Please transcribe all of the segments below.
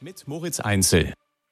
Mit Moritz Einzel.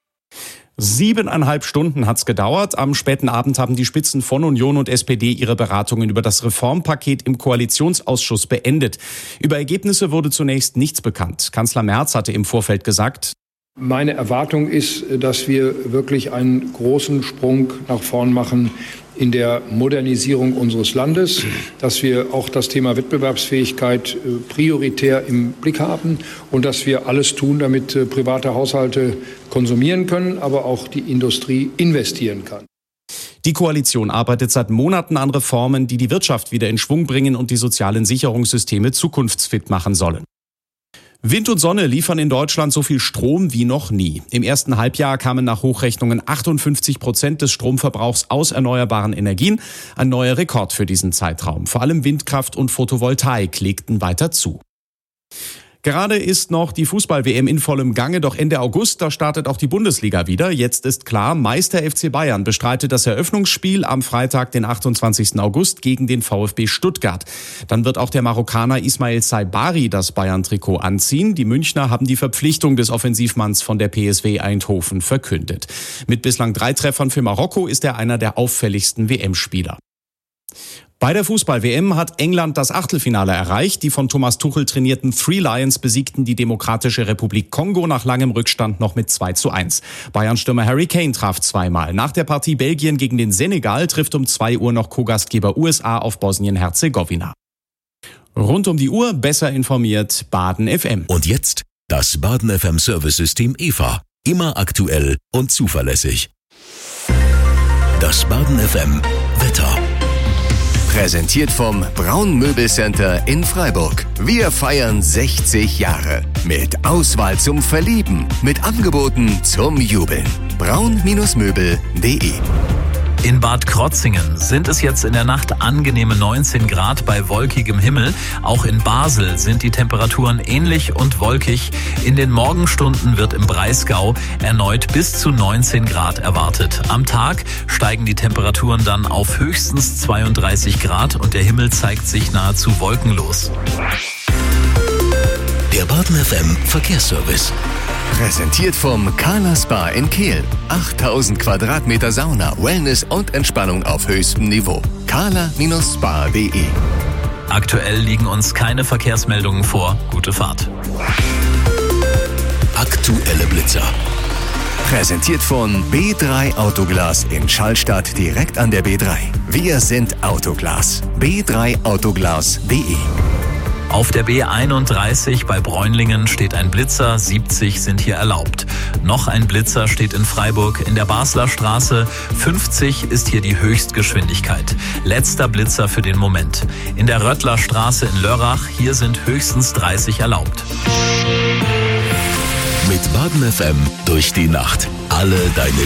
7,5 Stunden hat's gedauert. Am späten Abend haben die Spitzen von Union und SPD ihre Beratungen über das Reformpaket im Koalitionsausschuss beendet. Über Ergebnisse wurde zunächst nichts bekannt. Kanzler Merz hatte im Vorfeld gesagt: Meine Erwartung ist, dass wir wirklich einen großen Sprung nach vorn machen in der Modernisierung unseres Landes, dass wir auch das Thema Wettbewerbsfähigkeit prioritär im Blick haben und dass wir alles tun, damit private Haushalte konsumieren können, aber auch die Industrie investieren kann. Die Koalition arbeitet seit Monaten an Reformen, die die Wirtschaft wieder in Schwung bringen und die sozialen Sicherungssysteme zukunftsfit machen sollen. Wind und Sonne liefern in Deutschland so viel Strom wie noch nie. Im ersten Halbjahr kamen nach Hochrechnungen 58% des Stromverbrauchs aus erneuerbaren Energien. Ein neuer Rekord für diesen Zeitraum. Vor allem Windkraft und Photovoltaik legten weiter zu. Gerade ist noch die Fußball-WM in vollem Gange, doch Ende August, da startet auch die Bundesliga wieder. Jetzt ist klar, Meister FC Bayern bestreitet das Eröffnungsspiel am Freitag, den 28. August gegen den VfB Stuttgart. Dann wird auch der Marokkaner Ismail Saibari das Bayern-Trikot anziehen. Die Münchner haben die Verpflichtung des Offensivmanns von der PSV Eindhoven verkündet. Mit bislang 3 Treffern für Marokko ist er einer der auffälligsten WM-Spieler. Bei der Fußball-WM hat England das Achtelfinale erreicht. Die von Thomas Tuchel trainierten Three Lions besiegten die Demokratische Republik Kongo nach langem Rückstand noch mit 2:1. Bayern-Stürmer Harry Kane traf zweimal. Nach der Partie Belgien gegen den Senegal trifft um 2 Uhr noch Co-Gastgeber USA auf Bosnien-Herzegowina. Rund um die Uhr besser informiert Baden FM. Und jetzt das Baden FM Service-System EVA. Immer aktuell und zuverlässig. Das Baden FM Wetter. Präsentiert vom Braun Möbelcenter in Freiburg. Wir feiern 60 Jahre. Mit Auswahl zum Verlieben. Mit Angeboten zum Jubeln. braun-möbel.de. In Bad Krotzingen sind es jetzt in der Nacht angenehme 19 Grad bei wolkigem Himmel. Auch in Basel sind die Temperaturen ähnlich und wolkig. In den Morgenstunden wird im Breisgau erneut bis zu 19 Grad erwartet. Am Tag steigen die Temperaturen dann auf höchstens 32 Grad und der Himmel zeigt sich nahezu wolkenlos. Der Baden FM Verkehrsservice. Präsentiert vom Kala Spa in Kehl. 8000 Quadratmeter Sauna, Wellness und Entspannung auf höchstem Niveau. kala-spa.de. Aktuell liegen uns keine Verkehrsmeldungen vor. Gute Fahrt. Aktuelle Blitzer. Präsentiert von B3 Autoglas in Schallstadt direkt an der B3. Wir sind Autoglas. b3autoglas.de. Auf der B31 bei Bräunlingen steht ein Blitzer, 70 sind hier erlaubt. Noch ein Blitzer steht in Freiburg in der Basler Straße, 50 ist hier die Höchstgeschwindigkeit. Letzter Blitzer für den Moment. In der Röttler Straße in Lörrach, hier sind höchstens 30 erlaubt. Mit Baden FM durch die Nacht. Alle deine